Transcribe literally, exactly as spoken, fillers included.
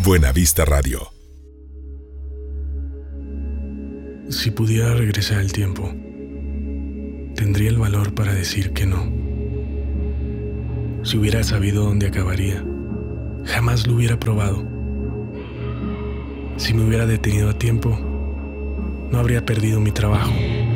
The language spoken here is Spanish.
Buenavista Radio. Si pudiera regresar el tiempo, tendría el valor para decir que no. Si hubiera sabido dónde acabaría, jamás lo hubiera probado. Si me hubiera detenido a tiempo, no habría perdido mi trabajo.